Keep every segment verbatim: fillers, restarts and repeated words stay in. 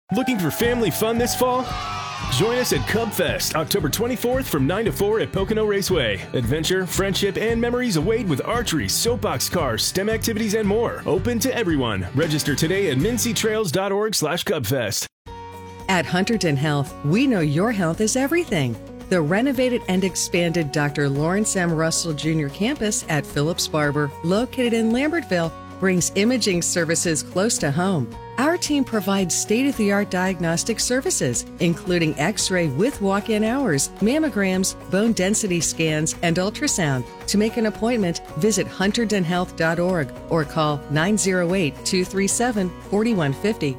Looking for family fun this fall? Join us at Cub Fest, October twenty-fourth from nine to four at Pocono Raceway. Adventure, friendship, and memories await with archery, soapbox cars, STEM activities, and more. Open to everyone. Register today at mincy trails dot org slash cubfest. At Hunterton Health, we know your health is everything. The renovated and expanded Doctor Lawrence M. Russell Junior campus at Phillips Barber, located in Lambertville, brings imaging services close to home. Our team provides state-of-the-art diagnostic services, including X-ray with walk-in hours, mammograms, bone density scans, and ultrasound. To make an appointment, visit hunterton health dot org or call nine oh eight, two three seven, four one five oh.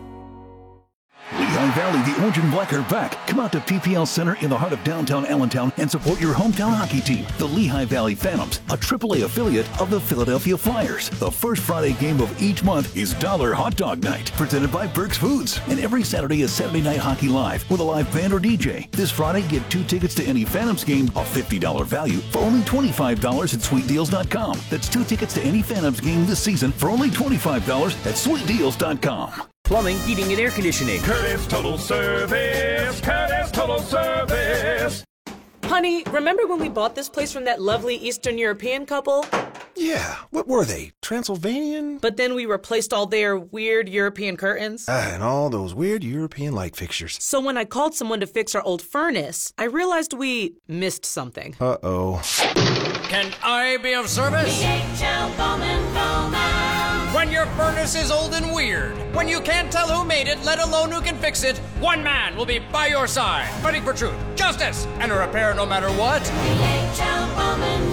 Lehigh Valley, the Orange and Black are back. Come out to P P L Center in the heart of downtown Allentown and support your hometown hockey team, the Lehigh Valley Phantoms, a triple A affiliate of the Philadelphia Flyers. The first Friday game of each month is Dollar Hot Dog Night, presented by Burke's Foods. And every Saturday is Saturday Night Hockey Live with a live band or D J. This Friday, get two tickets to any Phantoms game, a fifty dollars value, for only twenty-five dollars at sweet deals dot com. That's two tickets to any Phantoms game this season for only twenty-five dollars at sweet deals dot com. Plumbing, heating, and air conditioning. Curtis Total Service. Curtis Total Service. Honey, remember when we bought this place from that lovely Eastern European couple? Yeah. What were they? Transylvanian? But then we replaced all their weird European curtains. Ah, and all those weird European light fixtures. So when I called someone to fix our old furnace, I realized we missed something. Uh-oh. Can I be of service? D H L Bowman Bowman. When your furnace is old and weird, when you can't tell who made it, let alone who can fix it, one man will be by your side, fighting for truth, justice, and a repair no matter what. D H L Bowman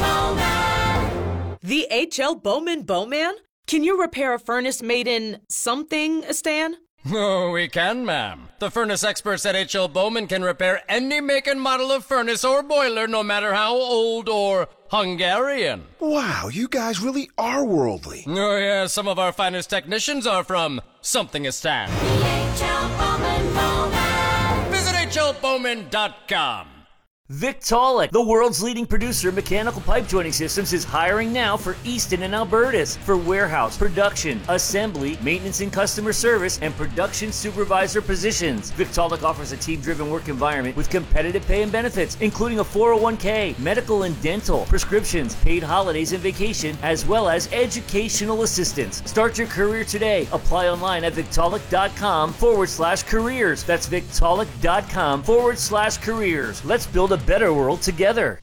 Bowman. The H L Bowman Bowman? Can you repair a furnace made in something, Stan? Oh, we can, ma'am. The furnace experts at H L Bowman can repair any make and model of furnace or boiler, no matter how old or Hungarian. Wow, you guys really are worldly. Oh, yeah, some of our finest technicians are from Somethingistan. D H L Bowman Bowman. Visit H L Bowman dot com. Victaulic, the world's leading producer of mechanical pipe joining systems, is hiring now for Easton and Albertus for warehouse, production, assembly, maintenance and customer service, and production supervisor positions. Victaulic offers a team-driven work environment with competitive pay and benefits, including a four oh one k, medical and dental, prescriptions, paid holidays and vacation, as well as educational assistance. Start your career today. Apply online at Victaulic.com forward slash careers. That's Victaulic.com forward slash careers. Let's build a better world together.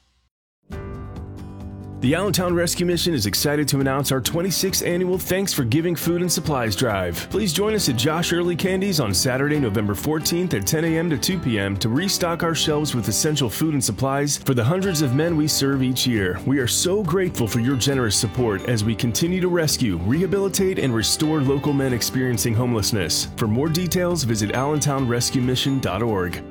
The Allentown Rescue Mission is excited to announce our twenty-sixth annual Thanks for Giving Food and Supplies Drive. Please join us at Josh Early Candies on Saturday, November fourteenth at ten a.m. to two p.m. to restock our shelves with essential food and supplies for the hundreds of men we serve each year. We are so grateful for your generous support as we continue to rescue, rehabilitate, and restore local men experiencing homelessness. For more details, visit allentown rescue mission dot org.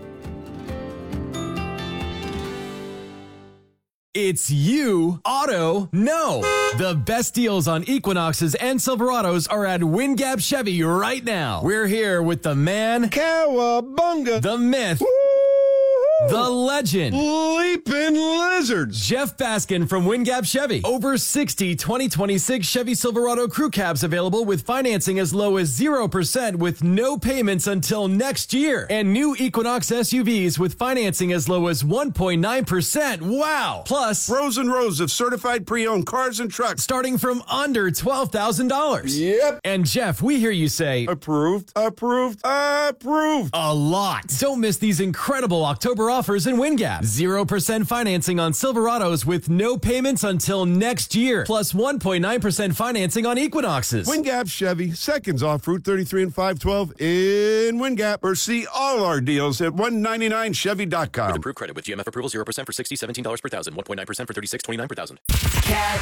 It's you, Auto Know. The best deals on Equinoxes and Silverados are at Wingap Chevy right now. We're here with the man, Cowabunga, the myth, Woo-hoo! the legend, Leaping Lizards, Jeff Baskin from Wingap Chevy. Over sixty twenty twenty-six Chevy Silverado crew cabs available with financing as low as zero percent with no payments until next year. And new Equinox S U Vs with financing as low as one point nine percent. Wow! Plus, rows and rows of certified pre-owned cars and trucks starting from under twelve thousand dollars. Yep. And Jeff, we hear you say, approved, approved, approved. A lot. Don't miss these incredible October offers in Wingap. zero percent financing on Silverados with no payments until next year. Plus one point nine percent financing on Equinoxes. Wingap Chevy, seconds off Route thirty-three and five twelve in Wingap. Or see all our deals at one ninety-nine chevy dot com. With approved credit with G M F approval, zero percent for sixty, seventeen dollars per thousand. one point nine percent for thirty-six, twenty-nine per thousand. Cat